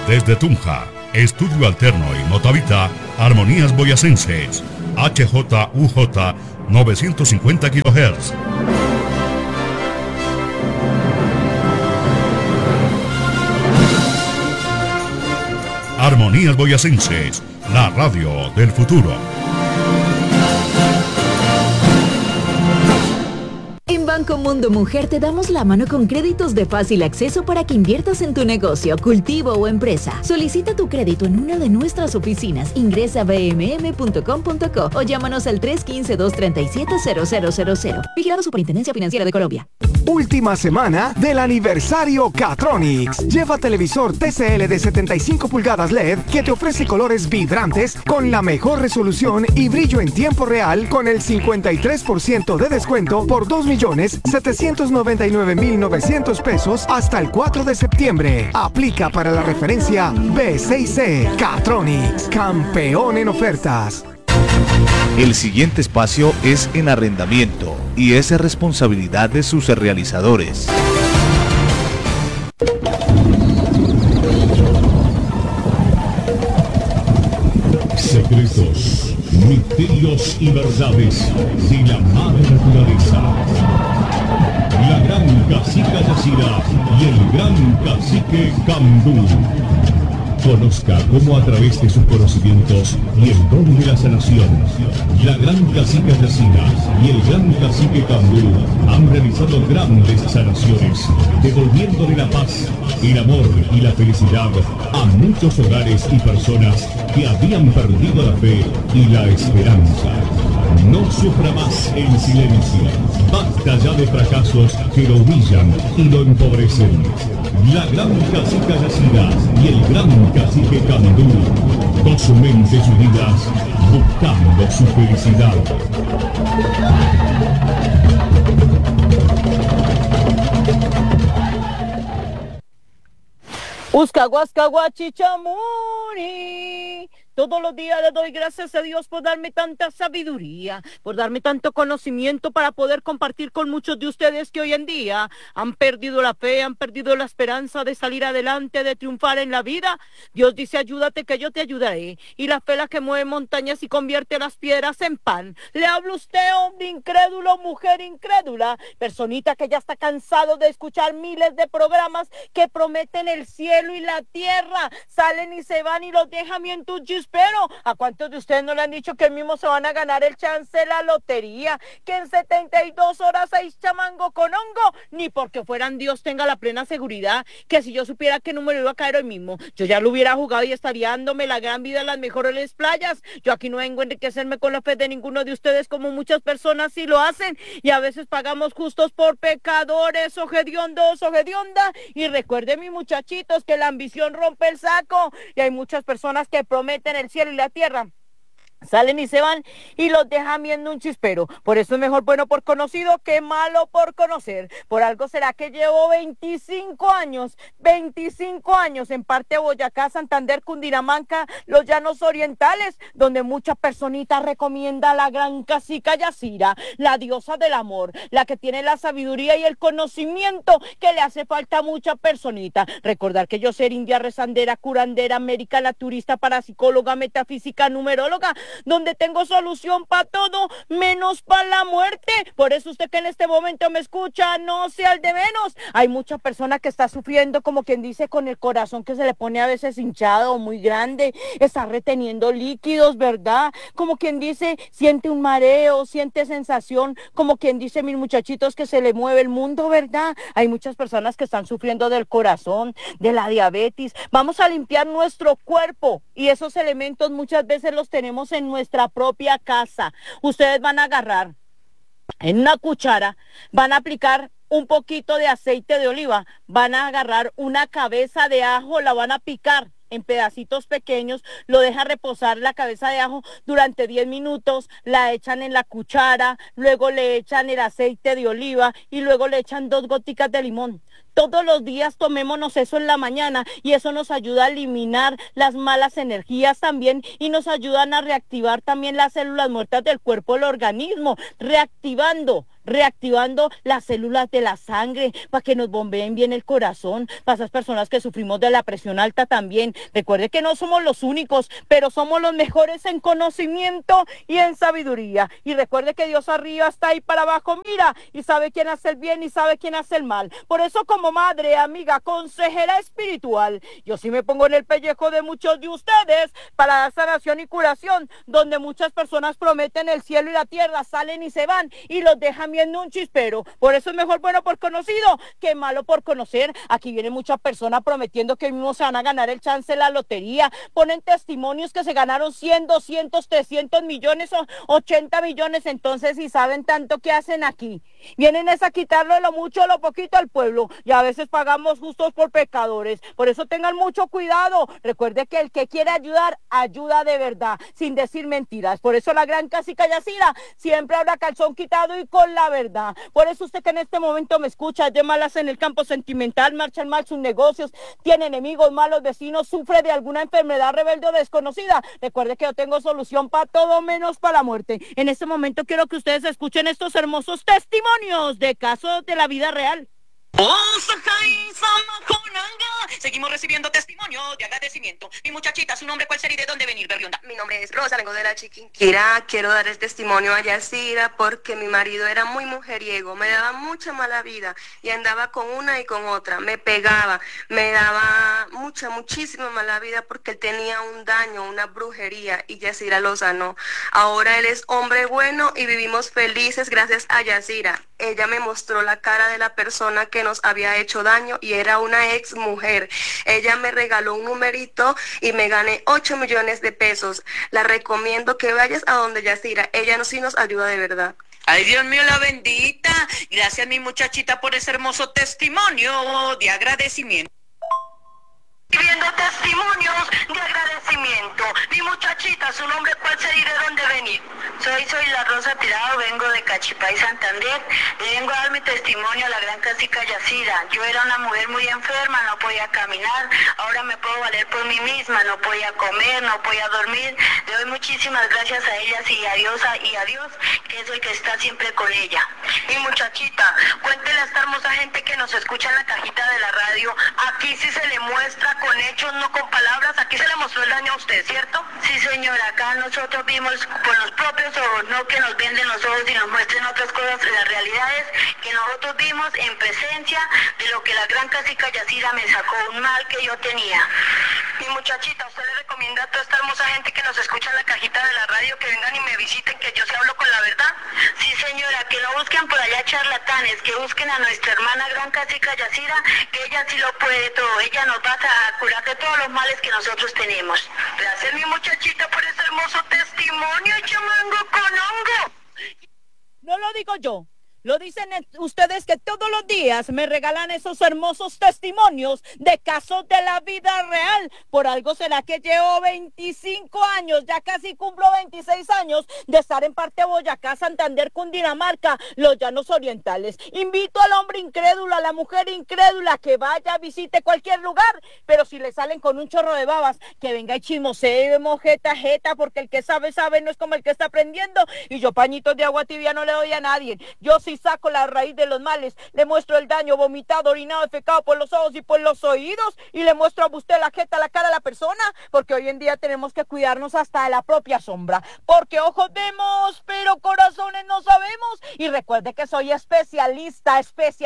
Desde Tunja, Estudio Alterno y Motavita, Armonías Boyacenses, HJUJ 950 kHz. Armonías Boyacenses, la radio del futuro. En Banco Mundo Mujer te damos la mano con créditos de fácil acceso para que inviertas en tu negocio, cultivo o empresa. Solicita tu crédito en una de nuestras oficinas. Ingresa a bmm.com.co o llámanos al 315-237-0000. Vigilado Superintendencia Financiera de Colombia. Última semana del aniversario Catronics. Lleva televisor TCL de 75 pulgadas LED que te ofrece colores vibrantes con la mejor resolución y brillo en tiempo real con el 53% de descuento por 2.799.900 pesos hasta el 4 de septiembre. Aplica para la referencia B6C. Catronics, campeón en ofertas. El siguiente espacio es en arrendamiento y es responsabilidad de sus realizadores. Secretos, misterios y verdades de la madre naturaleza. La gran cacica Yacira y el gran cacique Cambú. Conozca cómo a través de sus conocimientos y el don de la sanación, la gran cacica Yacira y el gran cacique Cambú han realizado grandes sanaciones, devolviéndole la paz, el amor y la felicidad a muchos hogares y personas que habían perdido la fe y la esperanza. No sufra más en silencio. Basta ya de fracasos que lo humillan y lo empobrecen. La gran cacica Yacira y el gran cacique Cambú, con su mente unidas, buscando su felicidad. Uscahuascahuachichamuni. Todos los días le doy gracias a Dios por darme tanta sabiduría, por darme tanto conocimiento para poder compartir con muchos de ustedes que hoy en día han perdido la fe, han perdido la esperanza de salir adelante, de triunfar en la vida. Dios dice, ayúdate que yo te ayudaré. Y la fe la que mueve montañas y convierte las piedras en pan. Le hablo a usted, hombre incrédulo, mujer incrédula, personita que ya está cansado de escuchar miles de programas que prometen el cielo y la tierra. Salen y se van y los dejan bien tus pero ¿a cuántos de ustedes no le han dicho que mismo se van a ganar el chance de la lotería? Que en 72 horas hay chamango con hongo. Ni porque fueran Dios tenga la plena seguridad que si yo supiera qué número iba a caer hoy mismo, yo ya lo hubiera jugado y estaría dándome la gran vida en las mejores playas. Yo aquí no vengo a enriquecerme con la fe de ninguno de ustedes como muchas personas sí lo hacen. Y a veces pagamos justos por pecadores, ojediondos, ojedionda. Y recuerden, mis muchachitos, que la ambición rompe el saco. Y hay muchas personas que prometen el cielo y la tierra, salen y se van y los dejan viendo un chispero. Por eso es mejor bueno por conocido que malo por conocer. Por algo será que llevo 25 años en parte de Boyacá, Santander, Cundinamarca, los llanos orientales, donde muchas personitas recomienda a la gran cacica Yacira, la diosa del amor, la que tiene la sabiduría y el conocimiento que le hace falta a mucha personita. Recordar que yo soy india, rezandera, curandera, américa, la turista, parapsicóloga, metafísica, numeróloga, donde tengo solución para todo, menos para la muerte. Por eso usted que en este momento me escucha, no sea el de menos. Hay muchas personas que está sufriendo, como quien dice, con el corazón que se le pone a veces hinchado o muy grande, está reteniendo líquidos, ¿verdad? Como quien dice, siente un mareo, siente sensación, como quien dice, mis muchachitos, que se le mueve el mundo, ¿verdad? Hay muchas personas que están sufriendo del corazón, de la diabetes. Vamos a limpiar nuestro cuerpo y esos elementos muchas veces los tenemos en nuestra propia casa. Ustedes van a agarrar en una cuchara, van a aplicar un poquito de aceite de oliva, van a agarrar una cabeza de ajo, la van a picar en pedacitos pequeños, lo deja reposar la cabeza de ajo durante 10 minutos, la echan en la cuchara, luego le echan el aceite de oliva y luego le echan 2 goticas de limón. Todos los días tomémonos eso en la mañana y eso nos ayuda a eliminar las malas energías también y nos ayudan a reactivar también las células muertas del cuerpo del organismo, reactivando las células de la sangre para que nos bombeen bien el corazón, para esas personas que sufrimos de la presión alta también. Recuerde que no somos los únicos, pero somos los mejores en conocimiento y en sabiduría. Y recuerde que Dios arriba está ahí para abajo, mira, y sabe quién hace el bien y sabe quién hace el mal. Por eso, como madre, amiga, consejera espiritual, yo sí me pongo en el pellejo de muchos de ustedes para dar sanación y curación, donde muchas personas prometen el cielo y la tierra, salen y se van y los dejan viendo un chispero. Por eso es mejor bueno por conocido que malo por conocer. Aquí vienen muchas personas prometiendo que mismo se van a ganar el chance de la lotería. Ponen testimonios que se ganaron 100, 200, 300 millones o 80 millones. Entonces, si saben tanto que hacen aquí, vienen es a quitarle lo mucho o lo poquito al pueblo. Y a veces pagamos justos por pecadores. Por eso tengan mucho cuidado. Recuerde que el que quiere ayudar, ayuda de verdad, sin decir mentiras. Por eso la gran cacica Yacira siempre habrá calzón quitado y con la verdad. Por eso usted que en este momento me escucha, de malas en el campo sentimental, marchan mal sus negocios, tiene enemigos, malos vecinos, sufre de alguna enfermedad rebelde o desconocida, recuerde que yo tengo solución para todo menos para la muerte. En este momento quiero que ustedes escuchen estos hermosos testimonios de casos de la vida real. Seguimos recibiendo testimonios de agradecimiento. Mi muchachita, ¿su nombre cuál sería y de dónde venir, Berrionda? Mi nombre es Rosa, vengo de la Chiquinquirá. Quiero dar el testimonio a Yacira porque mi marido era muy mujeriego, me daba mucha mala vida y andaba con una y con otra, me pegaba, me daba muchísima mala vida porque él tenía un daño, una brujería y Yacira lo sanó. Ahora él es hombre bueno y vivimos felices gracias a Yacira. Ella me mostró la cara de la persona que nos había hecho daño y era una ex mujer. Ella me regaló un numerito y me gané 8 millones de pesos. La recomiendo que vayas a donde Yacira. Ella sí nos ayuda de verdad. Ay, Dios mío, la bendita. Gracias, mi muchachita, por ese hermoso testimonio de agradecimiento. Viendo testimonios de agradecimiento. Mi muchachita, ¿su nombre cuál sería y de dónde venir? Soy la Rosa Tirado, vengo de Cachipay, Santander. Le vengo a dar mi testimonio a la gran cacica Yacira. Yo era una mujer muy enferma, no podía caminar. Ahora me puedo valer por mí misma, no podía comer, no podía dormir. Le doy muchísimas gracias a ellas y a Dios, que es el que está siempre con ella. Mi muchachita, cuéntele a esta hermosa gente que nos escucha en la cajita de la radio. Aquí sí se le muestra con hechos, no con palabras. Aquí se le mostró el daño a usted, ¿cierto? Sí, señora, acá nosotros vimos con los propios ojos, no que nos venden los ojos y nos muestren otras cosas. La realidad es que nosotros vimos en presencia de lo que la gran cacica Yacira me sacó, un mal que yo tenía. Mi muchachita, ¿usted le recomienda a toda esta hermosa gente que nos escucha en la cajita de la radio que vengan y me visiten, que yo se hablo con la verdad? Sí, señora, que no busquen por allá charlatanes, que busquen a nuestra hermana gran cacica Yacira, que ella sí lo puede todo. Ella nos va a curar de todos los males que nosotros tenemos. Gracias, mi muchachita, por ese hermoso testimonio, chamango con hongo. No lo digo yo. Lo dicen ustedes que todos los días me regalan esos hermosos testimonios de casos de la vida real. Por algo será que llevo 25 años, ya casi cumplo 26 años de estar en parte de Boyacá, Santander, Cundinamarca, los llanos orientales. Invito al hombre incrédulo, a la mujer incrédula que vaya, visite cualquier lugar, pero si le salen con un chorro de babas, que venga y chismosee, mojeta, jeta, porque el que sabe, sabe, no es como el que está aprendiendo. Y yo pañitos de agua tibia no le doy a nadie. Yo sí saco la raíz de los males, le muestro el daño vomitado, orinado, defecado por los ojos y por los oídos, y le muestro a usted la jeta, la cara de la persona, porque hoy en día tenemos que cuidarnos hasta de la propia sombra, porque ojos vemos, pero corazones no sabemos. Y recuerde que soy especialista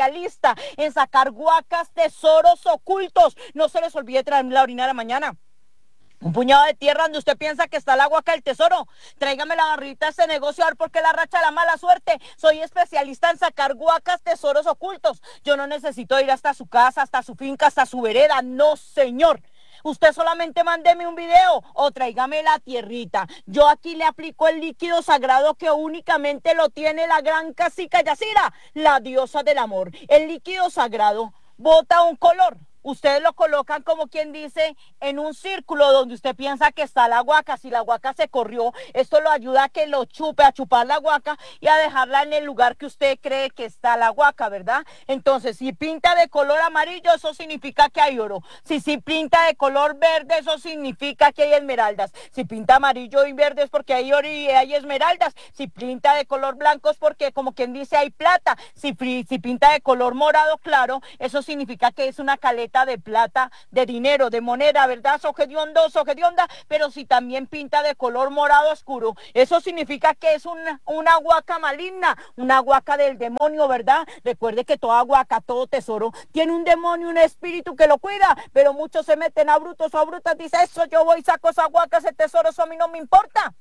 en sacar guacas, tesoros ocultos. No se les olvide traerme la orina de la mañana. Un puñado de tierra donde usted piensa que está el agua, acá el tesoro. Tráigame la barrita de ese negocio a ver por qué la racha de la mala suerte. Soy especialista en sacar guacas, tesoros ocultos. Yo no necesito ir hasta su casa, hasta su finca, hasta su vereda. No, señor. Usted solamente mándeme un video o tráigame la tierrita. Yo aquí le aplico el líquido sagrado que únicamente lo tiene la gran cacica Yacira, la diosa del amor. El líquido sagrado bota un color ustedes lo colocan como quien dice en un círculo donde usted piensa que está la guaca. Si la guaca se corrió, esto lo ayuda a que lo chupe, a chupar la guaca y a dejarla en el lugar que usted cree que está la guaca, ¿verdad? Entonces, si pinta de color amarillo, eso significa que hay oro. Si pinta de color verde, eso significa que hay esmeraldas. Si pinta amarillo y verde es porque hay oro y hay esmeraldas. Si pinta de color blanco es porque, como quien dice, hay plata. Si pinta de color morado claro, eso significa que es una caleta de plata, de dinero, de moneda, ¿verdad? Sogediondo, sogedionda. Pero si también pinta de color morado oscuro, eso significa que es una huaca maligna, una huaca del demonio, ¿verdad? Recuerde que toda huaca, todo tesoro, tiene un demonio, un espíritu que lo cuida, pero muchos se meten a brutos o a brutas, dice, eso yo voy y saco esa huaca, ese tesoro, eso a mí no me importa.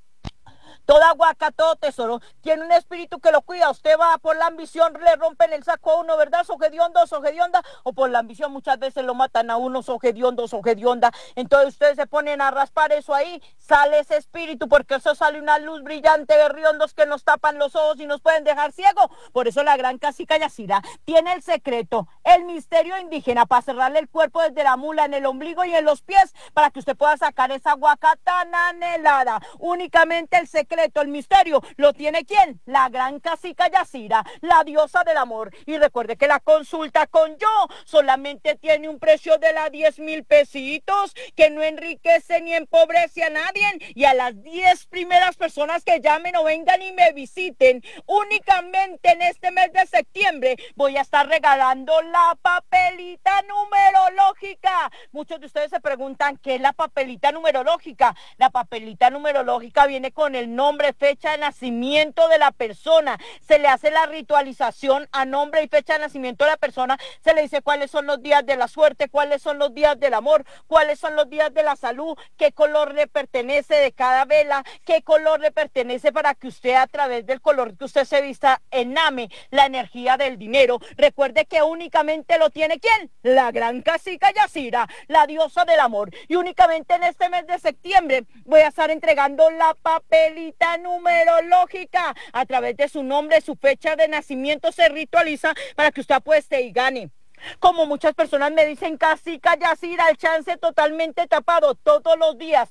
Toda huaca, todo tesoro, tiene un espíritu que lo cuida. Usted va por la ambición, le rompen el saco a uno, ¿verdad? Sogediondo, sogedionda. O por la ambición muchas veces lo matan a uno, sogediondo, sogedionda. Entonces ustedes se ponen a raspar eso ahí, sale ese espíritu, porque eso sale una luz brillante de riondos que nos tapan los ojos y nos pueden dejar ciegos. Por eso la gran cacica Yacira tiene el secreto, el misterio indígena para cerrarle el cuerpo desde la mula, en el ombligo y en los pies, para que usted pueda sacar esa huaca tan anhelada. Únicamente el secreto, el misterio, lo tiene ¿quién? La gran cacica Yacira, la diosa del amor. Y recuerde que la consulta con yo solamente tiene un precio de 10,000 pesitos, que no enriquece ni empobrece a nadie. Y a las 10 primeras personas que llamen o vengan y me visiten, únicamente en este mes de septiembre voy a estar regalando la papelita numerológica. Muchos de ustedes se preguntan ¿qué es la papelita numerológica? La papelita numerológica viene con el nombre, fecha de nacimiento de la persona. Se le hace la ritualización a nombre y fecha de nacimiento de la persona. Se le dice cuáles son los días de la suerte, cuáles son los días del amor, cuáles son los días de la salud, qué color le pertenece de cada vela, qué color le pertenece, para que usted, a través del color que usted se vista, ename la energía del dinero. Recuerde que únicamente lo tiene ¿quién? La gran cacica Yacira, la diosa del amor. Y únicamente en este mes de septiembre voy a estar entregando la papelita numerológica. A través de su nombre, su fecha de nacimiento se ritualiza para que usted apueste y gane. Como muchas personas me dicen, cacica Yacira, el chance totalmente tapado todos los días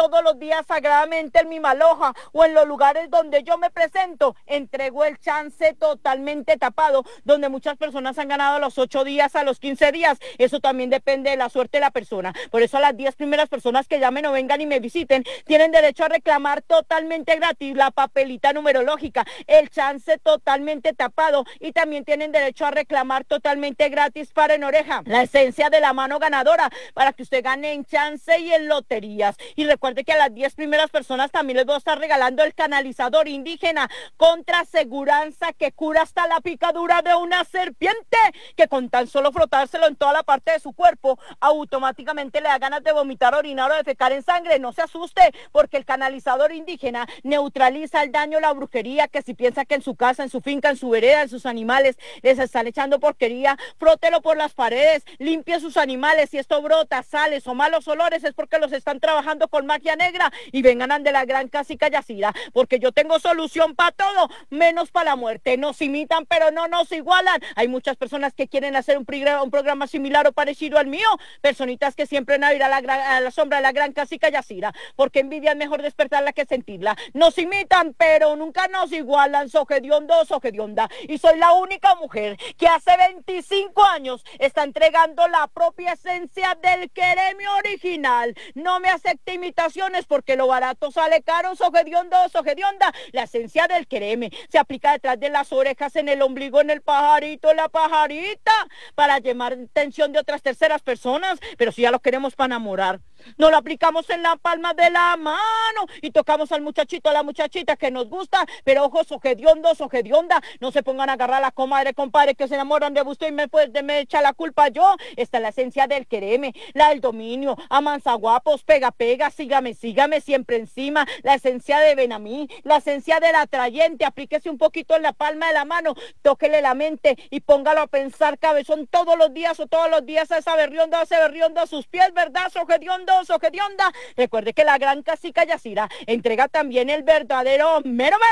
sagradamente en mi maloja o en los lugares donde yo me presento, entrego el chance totalmente tapado, donde muchas personas han ganado a los 8 días, a los 15 días. Eso también depende de la suerte de la persona. Por eso a las 10 primeras personas que llamen o vengan y me visiten, tienen derecho a reclamar totalmente gratis la papelita numerológica, el chance totalmente tapado, y también tienen derecho a reclamar totalmente gratis para en oreja la esencia de la mano ganadora, para que usted gane en chance y en loterías. Y recuerde que a las 10 primeras personas también les voy a estar regalando el canalizador indígena contra seguranza, que cura hasta la picadura de una serpiente, que con tan solo frotárselo en toda la parte de su cuerpo, automáticamente le da ganas de vomitar, orinar o defecar en sangre. No se asuste, porque el canalizador indígena neutraliza el daño, la brujería, que si piensa que en su casa, en su finca, en su vereda, en sus animales les están echando porquería, frótelo por las paredes, limpie sus animales. Si esto brota, sales o malos olores, es porque los están trabajando con magia negra. Y vengan de la gran cacica Yacira, porque yo tengo solución para todo, menos para la muerte. Nos imitan, pero no nos igualan. Hay muchas personas que quieren hacer un programa similar o parecido al mío, personitas que siempre van a ir a la sombra de la gran cacica Yacira, porque envidia es mejor despertarla que sentirla. Nos imitan, pero nunca nos igualan. Sogediondo, sogedionda. Y soy la única mujer que hace 25 años está entregando la propia esencia del queremio original. No me acepte imitaciones, porque lo barato sale caro. Sogediondo, sogedionda. La esencia del quereme se aplica detrás de las orejas, en el ombligo, en el pajarito, en la pajarita, para llamar atención de otras terceras personas. Pero si ya lo queremos para enamorar, no lo aplicamos en la palma de la mano y tocamos al muchachito, a la muchachita que nos gusta. Pero ojo, sogediondo, sogedionda, no se pongan a agarrar a la comadre, compadre, que se enamoran de usted y me echa la culpa yo. Esta es la esencia del quereme, la del dominio, amansa guapos, pega, pega, sígame, sígame, siempre encima. La esencia de ven a mí, la esencia del atrayente. Aplíquese un poquito en la palma de la mano, tóquele la mente y póngalo a pensar, cabezón, todos los días o todos los días a ese berriondo a sus pies, ¿verdad? Sogediondo, sogedionda. Recuerde que la gran cacica Yacira entrega también el verdadero mero mero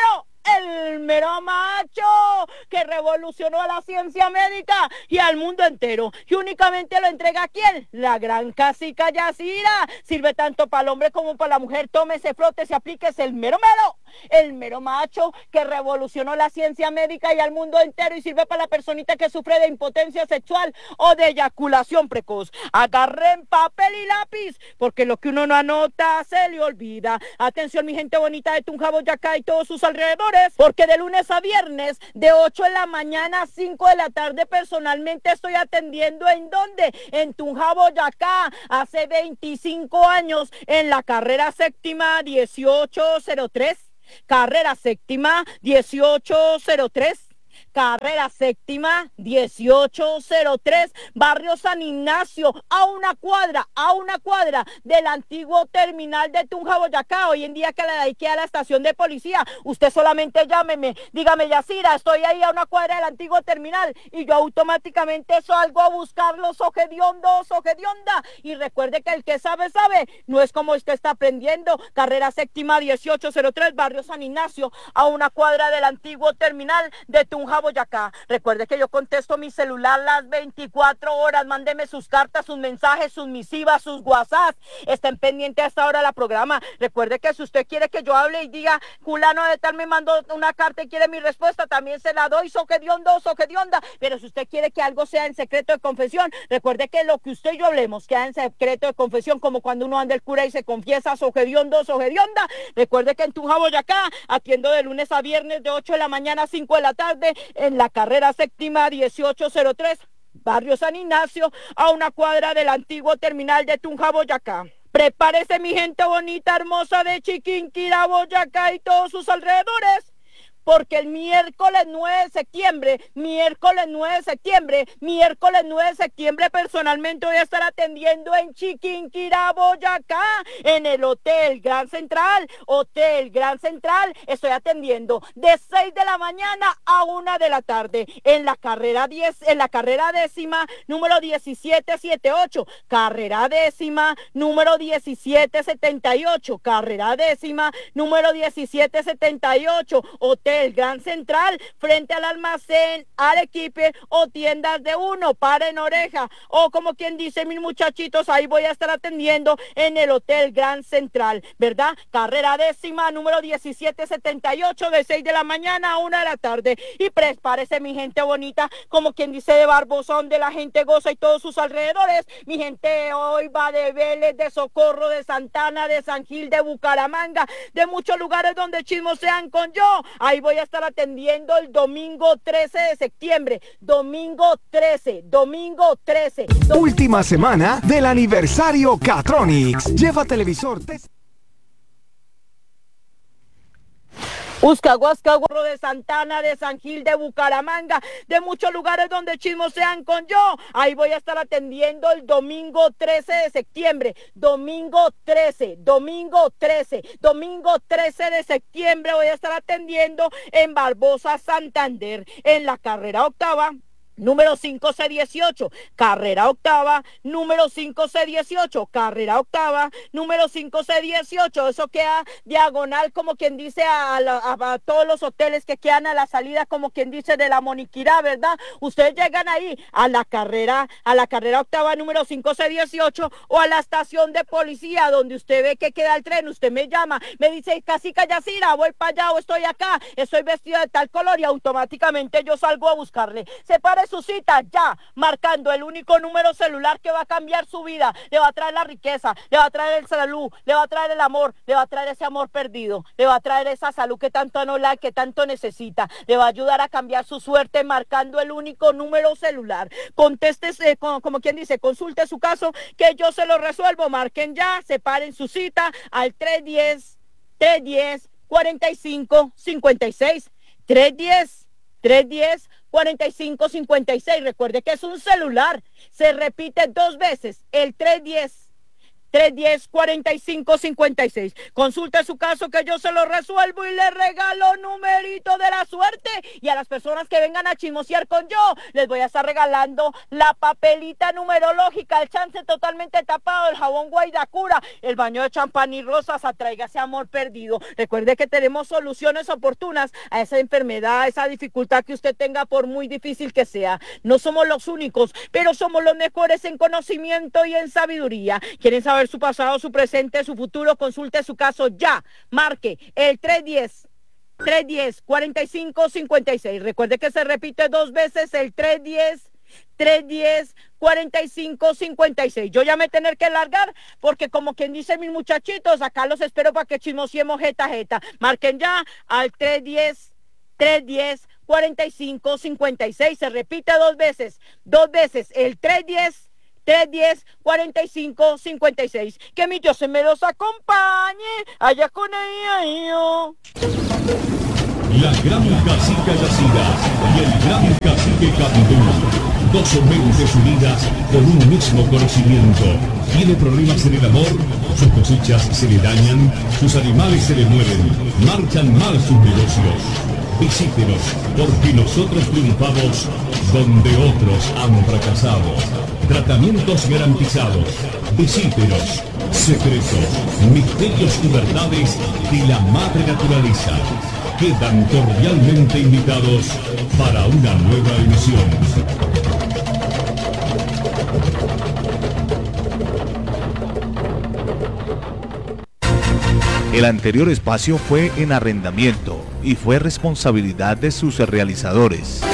el mero macho que revolucionó a la ciencia médica y al mundo entero. Y únicamente lo entrega ¿a quién? La gran cacica Yacira. Sirve tanto para el hombre como para la mujer. Tómese, frótese, aplíquese el mero macho que revolucionó la ciencia médica y al mundo entero y sirve para la personita que sufre de impotencia sexual o de eyaculación precoz. Agarren papel y lápiz, porque lo que uno no anota se le olvida. Atención, mi gente bonita de Tunja, Boyacá y todos sus alrededores, porque de lunes a viernes, de 8 de la mañana a 5 de la tarde, personalmente estoy atendiendo ¿en dónde? En Tunja, Boyacá, hace 25 años, en la carrera séptima 1803. Carrera séptima 1803. Carrera séptima 1803, barrio San Ignacio, a una cuadra del antiguo terminal de Tunja, Boyacá. Hoy en día que la dediqué a la estación de policía, usted solamente llámeme, dígame, Yacira, estoy ahí a una cuadra del antiguo terminal, y yo automáticamente salgo a buscarlos, ojediendos, ojedionda. Y recuerde que el que sabe, sabe, no es como usted está aprendiendo. Carrera séptima 1803, barrio San Ignacio, a una cuadra del antiguo terminal de Tunja, Boyacá. Recuerde que yo contesto mi celular las 24 horas. Mándeme sus cartas, sus mensajes, sus misivas, sus WhatsApp. Estén pendientes a esta hora del programa. Recuerde que si usted quiere que yo hable y diga, fulano de tal me mandó una carta y quiere mi respuesta, también se la doy, soquedionda. Pero si usted quiere que algo sea en secreto de confesión, recuerde que lo que usted y yo hablemos queda en secreto de confesión, como cuando uno anda el cura y se confiesa, soquedionda. Recuerde que en Tunja, Boyacá, atiendo de lunes a viernes de 8 de la mañana a 5 de la tarde, en la carrera séptima 1803, barrio San Ignacio, a una cuadra del antiguo terminal de Tunja, Boyacá. Prepárese, mi gente bonita, hermosa de Chiquinquirá, Boyacá y todos sus alrededores, porque el miércoles 9 de septiembre, personalmente voy a estar atendiendo en Chiquinquirá, Boyacá, en el Hotel Gran Central. Estoy atendiendo de 6 de la mañana a 1 de la tarde, en la carrera décima, número 1778, carrera décima, número 1778, carrera décima, número 1778, Hotel Gran Central, frente al almacén Arequipe o tiendas de uno. Paren oreja, o como quien dice, mis muchachitos, ahí voy a estar atendiendo en el Hotel Gran Central, ¿verdad? Carrera décima, número 1778, de 6 de la mañana a 1 de la tarde. Y prepárese, mi gente bonita, como quien dice, de Barbosón, de la gente goza y todos sus alrededores. Mi gente hoy va de Vélez, de Socorro, de Santana, de San Gil, de Bucaramanga, de muchos lugares donde chismosean con yo. Ahí voy a estar atendiendo el domingo 13 de septiembre. Domingo 13. Última semana del aniversario Catronics. Lleva televisor Uscahuasca, Gorro de Santana, de San Gil, de Bucaramanga, de muchos lugares donde chismosean con yo. Ahí voy a estar atendiendo el domingo 13 de septiembre. Domingo 13 de septiembre voy a estar atendiendo en Barbosa, Santander, en la carrera octava, número 5C18, carrera octava, número 5C18, carrera octava, número 5C18. Eso queda diagonal, como quien dice, a todos los hoteles que quedan a la salida, como quien dice, de la Moniquirá, ¿verdad? Ustedes llegan ahí a la carrera octava, número 5C18, o a la estación de policía, donde usted ve que queda el tren. Usted me llama, me dice, cacica Yacira, voy para allá o estoy acá, estoy vestido de tal color, y automáticamente yo salgo a buscarle. Separe su cita ya, marcando el único número celular que va a cambiar su vida. Le va a traer la riqueza, le va a traer el salud, le va a traer el amor, le va a traer ese amor perdido, le va a traer esa salud que tanto anhela, que tanto necesita. Le va a ayudar a cambiar su suerte marcando el único número celular. Contéstese, como quien dice, consulte su caso, que yo se lo resuelvo. Marquen ya, separen su cita al 310-45-56, 310-45-56. Recuerde que es un celular. Se repite 2 veces, el 310-4556. Consulte su caso que yo se lo resuelvo y le regalo numerito de la suerte. Y a las personas que vengan a chismosear con yo, les voy a estar regalando la papelita numerológica, el chance totalmente tapado, el jabón Guaidacura, el baño de champán y rosas, atráigase amor perdido. Recuerde que tenemos soluciones oportunas a esa enfermedad, a esa dificultad que usted tenga, por muy difícil que sea. No somos los únicos, pero somos los mejores en conocimiento y en sabiduría. ¿Quieren saber su pasado, su presente, su futuro? Consulte su caso ya. Marque el 310-4556. Recuerde que se repite 2 veces el 310-4556. Yo ya me tener que largar porque, como quien dice, mis muchachitos, acá los espero para que chismosiemos jeta. Marquen ya al 310-4556. Se repite 2 veces el 310-4556. Que mi Dios se me los acompañe allá con ella. La gran cacica Yacida y el gran cacique Candú, 2 mentes unidas por un mismo conocimiento. Tiene problemas en el amor, sus cosechas se le dañan, sus animales se le mueren, marchan mal sus negocios. Visítenos, porque nosotros triunfamos donde otros han fracasado. Tratamientos garantizados. Visítenos. Secretos, misterios y verdades de la madre naturaleza. Quedan cordialmente invitados para una nueva emisión. El anterior espacio fue en arrendamiento y fue responsabilidad de sus realizadores.